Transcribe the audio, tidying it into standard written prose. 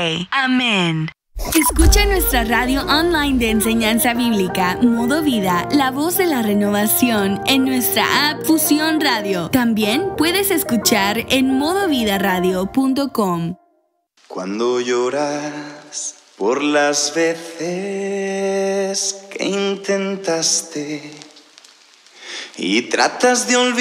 Amén. Escucha nuestra radio online de enseñanza bíblica, Modo Vida, la voz de la renovación, en nuestra app Fusión Radio. También puedes escuchar en modovidaradio.com. Cuando lloras por las veces que intentaste y tratas de olvidar